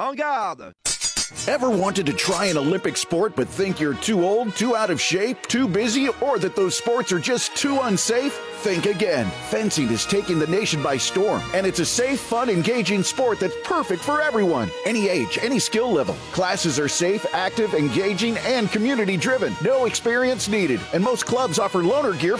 En garde! Ever wanted to try an Olympic sport but think you're too old, too out of shape, too busy, or that those sports are just too unsafe? Think again. Fencing is taking the nation by storm, and it's a safe, fun, engaging sport that's perfect for everyone. Any age, any skill level. Classes are safe, active, engaging, and community-driven. No experience needed, and most clubs offer loaner gear